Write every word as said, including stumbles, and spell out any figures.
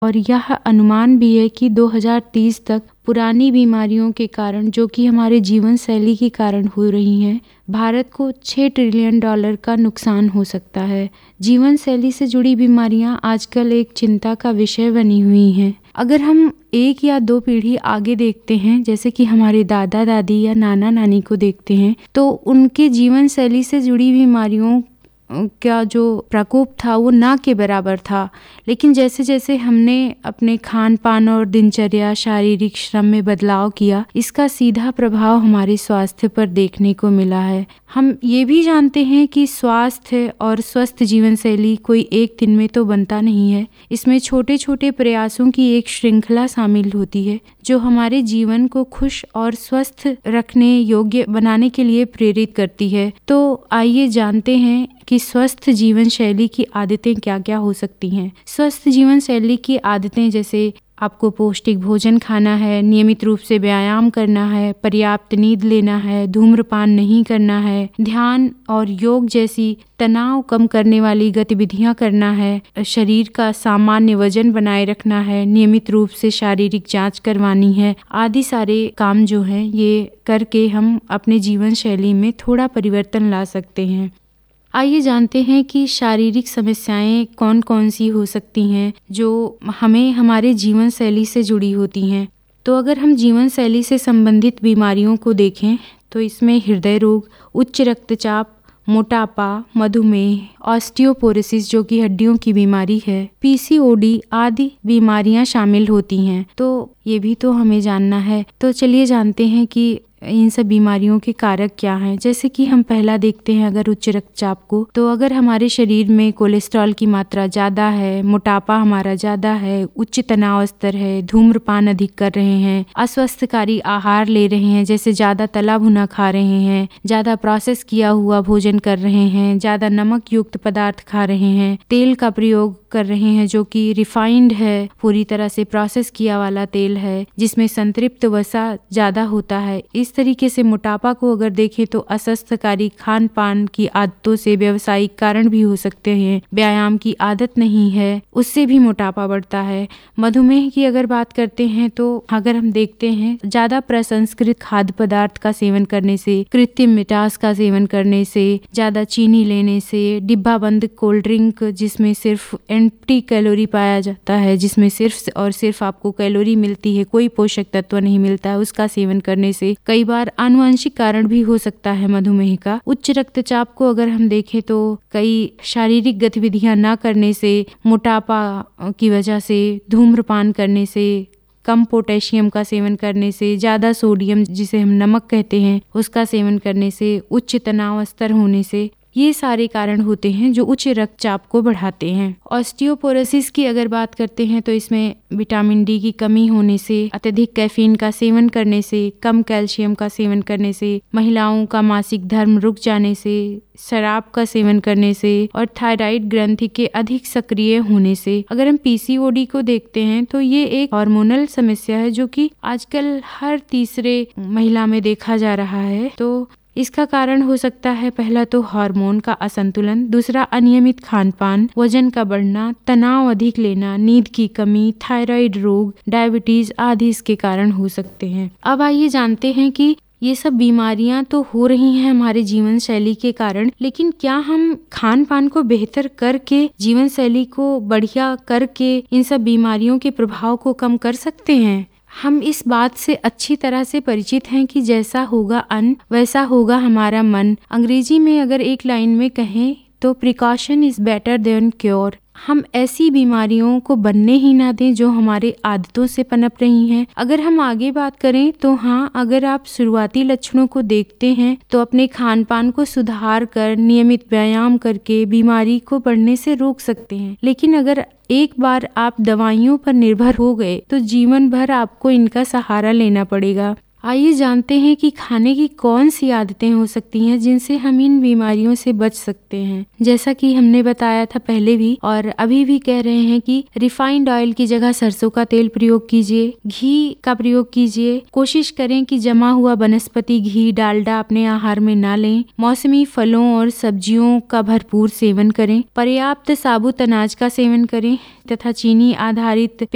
और यह अनुमान भी है कि दो हज़ार तीस तक पुरानी बीमारियों के कारण, जो कि हमारे जीवन शैली के कारण हो रही हैं, भारत को छह ट्रिलियन डॉलर का नुकसान हो सकता है। जीवन शैली से जुड़ी बीमारियां आजकल एक चिंता का विषय बनी हुई हैं। अगर हम एक या दो पीढ़ी आगे देखते हैं, जैसे कि हमारे दादा दादी या नाना नानी को देखते हैं, तो उनके जीवन शैली से जुड़ी बीमारियों का जो प्रकोप था वो ना के बराबर था। लेकिन जैसे जैसे हमने अपने खान पान और दिनचर्या, शारीरिक श्रम में बदलाव किया, इसका सीधा प्रभाव हमारे स्वास्थ्य पर देखने को मिला है। हम ये भी जानते हैं कि स्वास्थ्य और स्वस्थ जीवन शैली कोई एक दिन में तो बनता नहीं है। इसमें छोटे छोटे प्रयासों की एक श्रृंखला शामिल होती है, जो हमारे जीवन को खुश और स्वस्थ रखने योग्य बनाने के लिए प्रेरित करती है। तो आइए जानते हैं कि स्वस्थ जीवन शैली की आदतें क्या क्या हो सकती हैं। स्वस्थ जीवन शैली की आदतें जैसे आपको पौष्टिक भोजन खाना है, नियमित रूप से व्यायाम करना है, पर्याप्त नींद लेना है, धूम्रपान नहीं करना है, ध्यान और योग जैसी तनाव कम करने वाली गतिविधियां करना है, शरीर का सामान्य वजन बनाए रखना है, नियमित रूप से शारीरिक जांच करवानी है, आदि सारे काम जो हैं ये करके हम अपने जीवन शैली में थोड़ा परिवर्तन ला सकते हैं। आइए जानते हैं कि शारीरिक समस्याएं कौन कौन सी हो सकती हैं जो हमें हमारे जीवन शैली से जुड़ी होती हैं। तो अगर हम जीवन शैली से संबंधित बीमारियों को देखें तो इसमें हृदय रोग, उच्च रक्तचाप, मोटापा, मधुमेह, ऑस्टियोपोरोसिस जो कि हड्डियों की बीमारी है, पीसीओडी आदि बीमारियां शामिल होती हैं। तो ये भी तो हमें जानना है। तो चलिए जानते हैं कि इन सब बीमारियों के कारक क्या हैं। जैसे कि हम पहला देखते हैं अगर उच्च रक्तचाप को, तो अगर हमारे शरीर में कोलेस्ट्रॉल की मात्रा ज़्यादा है, मोटापा हमारा ज़्यादा है, उच्च तनाव स्तर है, धूम्रपान अधिक कर रहे हैं, अस्वस्थकारी आहार ले रहे हैं, जैसे ज़्यादा तला भुना खा रहे हैं, ज़्यादा प्रोसेस किया हुआ भोजन कर रहे हैं, ज़्यादा नमक युक्त पदार्थ खा रहे हैं, तेल का प्रयोग कर रहे हैं जो कि रिफाइंड है, पूरी तरह से प्रोसेस किया वाला तेल है, जिसमें संतृप्त वसा ज़्यादा होता है। इस तरीके से मोटापा को अगर देखें तो अस्वस्थकारी खान पान की आदतों से व्यावसायिक कारण भी हो सकते हैं। व्यायाम की आदत नहीं है, उससे भी मोटापा बढ़ता है। मधुमेह की अगर बात करते हैं तो अगर हम देखते हैं ज़्यादा प्रसंस्कृत खाद्य पदार्थ का सेवन करने से, कृत्रिम मिठास का सेवन करने से, ज़्यादा चीनी लेने से, डिब्बा बंद कोल्ड ड्रिंक जिसमें सिर्फ एम्प्टी कैलोरी पाया जाता है, जिसमें सिर्फ और सिर्फ आपको कैलोरी मिलती है, कोई पोषक तत्व नहीं मिलता है, उसका सेवन करने से कई बार आनुवंशिक कारण भी हो सकता है मधुमेह का। उच्च रक्तचाप को अगर हम देखें तो कई शारीरिक गतिविधियां ना करने से, मोटापा की वजह से, धूम्रपान करने से, कम पोटेशियम का सेवन करने से, ज़्यादा सोडियम जिसे हम नमक कहते हैं उसका सेवन करने से, उच्च तनाव स्तर होने से, ये सारे कारण होते हैं जो उच्च रक्तचाप को बढ़ाते हैं। ऑस्टियोपोरोसिस की अगर बात करते हैं तो इसमें विटामिन डी की कमी होने से, अत्यधिक कैफीन का सेवन करने से, कम कैल्शियम का सेवन करने से, महिलाओं का मासिक धर्म रुक जाने से, शराब का सेवन करने से और थायराइड ग्रंथि के अधिक सक्रिय होने से। अगर हम पीसीओडी को देखते हैं तो ये एक हार्मोनल समस्या है जो कि आजकल हर तीसरे महिला में देखा जा रहा है। तो इसका कारण हो सकता है पहला तो हार्मोन का असंतुलन, दूसरा अनियमित खानपान, वजन का बढ़ना, तनाव अधिक लेना, नींद की कमी, थायराइड रोग, डायबिटीज आदि इसके कारण हो सकते हैं। अब आइए जानते हैं कि ये सब बीमारियां तो हो रही हैं हमारे जीवन शैली के कारण, लेकिन क्या हम खान पान को बेहतर करके, जीवन शैली को बढ़िया करके इन सब बीमारियों के प्रभाव को कम कर सकते हैं? हम इस बात से अच्छी तरह से परिचित हैं कि जैसा होगा अन्न वैसा होगा हमारा मन। अंग्रेजी में अगर एक लाइन में कहें तो precaution is better than cure. हम ऐसी बीमारियों को बनने ही ना दें जो हमारे आदतों से पनप रही हैं। अगर हम आगे बात करें तो हाँ, अगर आप शुरुआती लक्षणों को देखते हैं तो अपने खान पान को सुधार कर, नियमित व्यायाम करके बीमारी को बढ़ने से रोक सकते हैं। लेकिन अगर एक बार आप दवाइयों पर निर्भर हो गए तो जीवन भर आपको इनका सहारा लेना पड़ेगा। आइए जानते हैं कि खाने की कौन सी आदतें हो सकती हैं जिनसे हम इन बीमारियों से बच सकते हैं। जैसा कि हमने बताया था पहले भी और अभी भी कह रहे हैं कि रिफाइंड ऑयल की जगह सरसों का तेल प्रयोग कीजिए, घी का प्रयोग कीजिए, कोशिश करें कि जमा हुआ वनस्पति घी, डालडा अपने आहार में ना लें, मौसमी फलों और सब्जियों का भरपूर सेवन करें, पर्याप्त साबुत अनाज का सेवन करें तथा चीनी आधारित